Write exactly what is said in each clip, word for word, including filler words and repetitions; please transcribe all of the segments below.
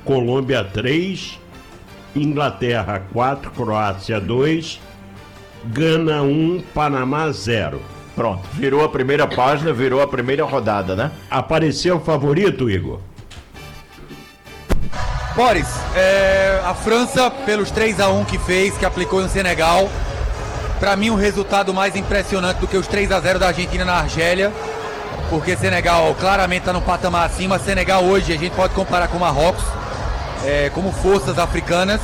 Colômbia três, Inglaterra quatro, Croácia dois, Gana um, Panamá zero. Pronto, virou a primeira página, virou a primeira rodada, né? Apareceu o favorito, Igor? Boris, é, a França, pelos três a um que fez, que aplicou no Senegal, para mim um resultado mais impressionante do que os três a zero da Argentina na Argélia, porque Senegal claramente está no patamar acima. Senegal hoje a gente pode comparar com Marrocos, é, como forças africanas.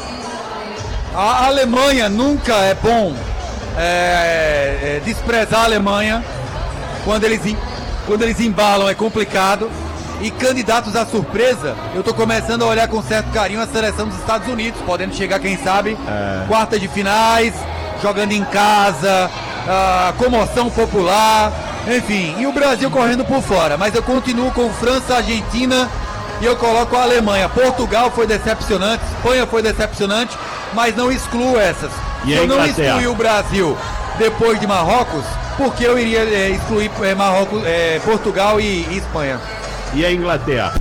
A Alemanha nunca é bom é, é, desprezar a Alemanha. Quando eles, quando eles embalam é complicado. E candidatos à surpresa, eu tô começando a olhar com certo carinho a seleção dos Estados Unidos, podendo chegar, quem sabe, é. quartas de finais, jogando em casa, a comoção popular, enfim, e o Brasil correndo por fora. Mas eu continuo com França, Argentina e eu coloco a Alemanha. Portugal foi decepcionante, Espanha foi decepcionante, mas não excluo essas. E Se eu não excluir o Brasil depois de Marrocos, porque eu iria é, excluir é, Marrocos, é, Portugal e, e Espanha. E a Inglaterra?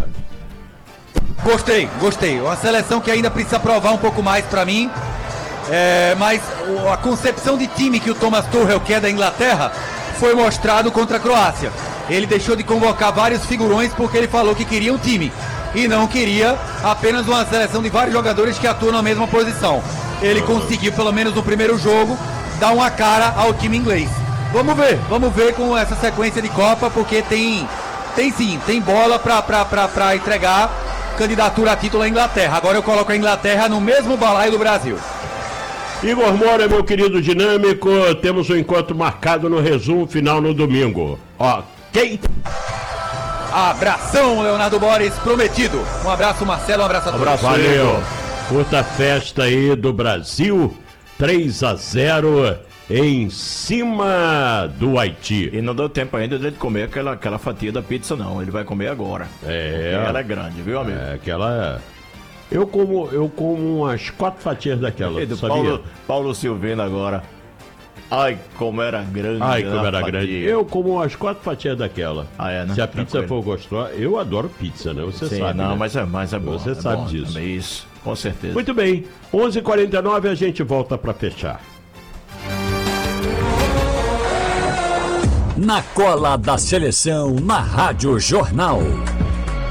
Gostei, gostei. Uma seleção que ainda precisa provar um pouco mais pra mim. É, mas a concepção de time que o Thomas Tuchel quer da Inglaterra foi mostrado contra a Croácia. Ele deixou de convocar vários figurões porque ele falou que queria um time e não queria apenas uma seleção de vários jogadores que atuam na mesma posição. Ele conseguiu, pelo menos no primeiro jogo, dar uma cara ao time inglês. Vamos ver, vamos ver com essa sequência de Copa, porque tem... Tem sim, tem bola pra, pra, pra, pra entregar candidatura a título à Inglaterra. Agora eu coloco a Inglaterra no mesmo balaio do Brasil. Igor Moura, meu querido dinâmico, temos um encontro marcado no resumo final no domingo. Ok? Abração, Leonardo Boris, prometido. Um abraço, Marcelo, um abraço a todos. Abraço, valeu. Puta festa aí do Brasil, três a zero em cima do Haiti. E não deu tempo ainda dele comer aquela, aquela fatia da pizza, não. Ele vai comer agora. É. Ela é grande, viu, amigo? É, aquela... Eu como, eu como umas quatro fatias daquela, e do sabia? Paulo, Paulo Silvino agora. Ai, como era grande. Ai, como era fatia. grande. Eu como umas quatro fatias daquela. Ah, é, né? Se a pizza Tranquilo. for gostosa, eu adoro pizza, né? Você Sim, sabe, não, né? mas é, mas é bom. Você é sabe bom, disso. É isso, com certeza. Muito bem, onze e quarenta e nove a gente volta para fechar. Na cola da seleção, na Rádio Jornal.